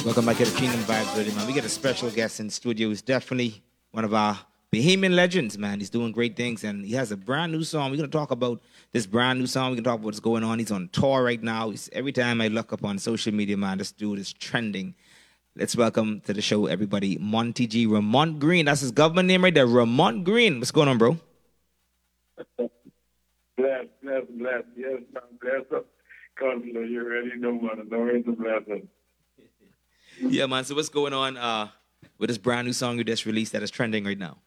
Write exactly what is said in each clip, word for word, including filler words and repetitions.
Welcome back to the Kingdom Vibes Radio, man. We got a special guest in studio. He's definitely one of our Bahamian legends, man. He's doing great things, and he has a brand new song. We're going to talk about this brand new song. We're going to talk about what's going on. He's on tour right now. He's, every time I look up on social media, man, this dude is trending. Let's welcome to the show, everybody, Monty G. Ramont Green. That's his government name right there, Ramont Green. What's going on, bro? Bless, bless, bless. Yes, man, bless. Because you already know, man. No, it's a blessing. Yeah, man. So what's going on uh, with this brand new song you just released that is trending right now?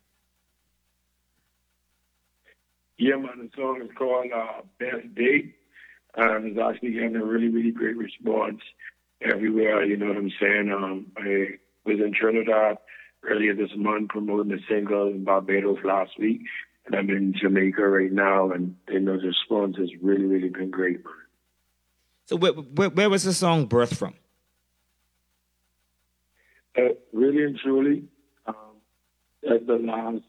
Yeah, man. The song is called uh, Best Date. Um, it's actually getting a really, really great response everywhere. You know what I'm saying? Um, I was in Trinidad earlier this month promoting the single in Barbados last week. And I'm in Jamaica right now. And, you know, the response has really, really been great, man. So where, where, where was the song birthed from? Uh, really and truly, um, that's the last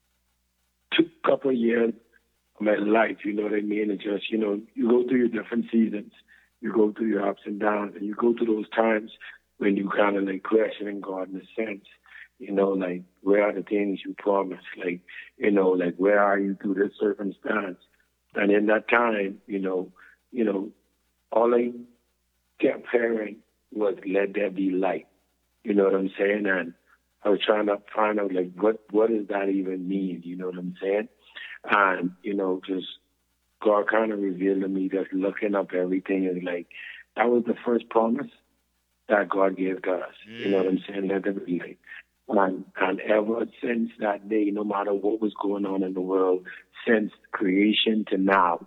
two couple of years of my life, you know what I mean? It's just, you know, you go through your different seasons, you go through your ups and downs, and you go through those times when you kind of like questioning God in a sense, you know, like, where are the things you promised? Like, you know, like, where are you through this circumstance? And in that time, you know, you know, all I kept hearing was, let there be light. You know what I'm saying? And I was trying to find out, like, what, what does that even mean? You know what I'm saying? And, you know, just God kind of revealed to me, just looking up everything, and, like, that was the first promise that God gave to us. Mm. You know what I'm saying? Let there be light. And, and ever since that day, no matter what was going on in the world, since creation to now,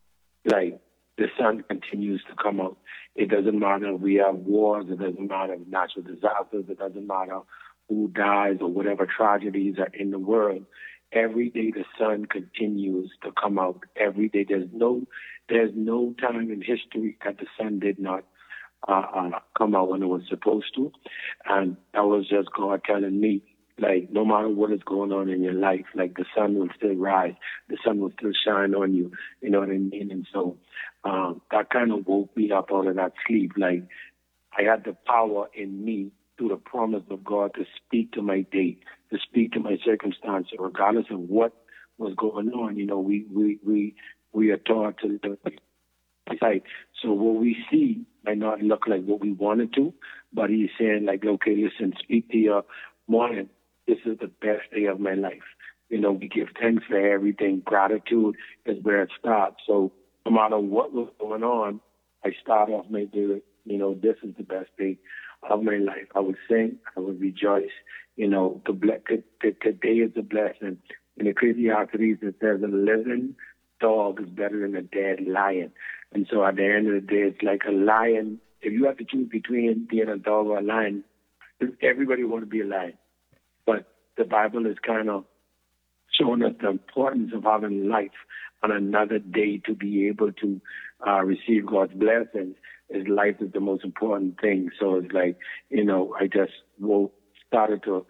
like, the sun continues to come out. It doesn't matter if we have wars, it doesn't matter natural disasters, it doesn't matter who dies or whatever tragedies are in the world. Every day the sun continues to come out. Every day there's no there's no time in history that the sun did not uh, uh, come out when it was supposed to. And that was just God telling me, like, no matter what is going on in your life, like, the sun will still rise. The sun will still shine on you. You know what I mean? And so um, that kind of woke me up out of that sleep. Like, I had the power in me through the promise of God to speak to my date, to speak to my circumstance, regardless of what was going on. You know, we, we, we, we are taught to live like, so what we see might not look like what we wanted to, but he's saying, like, okay, listen, speak to your morning. This is the best day of my life. You know, we give thanks for everything. Gratitude is where it starts. So no matter what was going on, I start off my day, you know, this is the best day of my life. I would sing, I would rejoice. You know, the ble- t- t- today is a blessing. In Ecclesiastes, it says a living dog is better than a dead lion. And so at the end of the day, it's like a lion. If you have to choose between being a dog or a lion, everybody want to be a lion. But the Bible is kind of showing us the importance of having life on another day to be able to uh, receive God's blessings. Is life is the most important thing. So it's like, you know, I just well, started to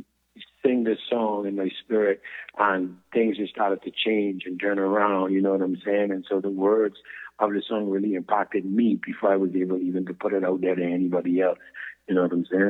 sing this song in my spirit, and things just started to change and turn around, you know what I'm saying? And so the words of the song really impacted me before I was able even to put it out there to anybody else, you know what I'm saying?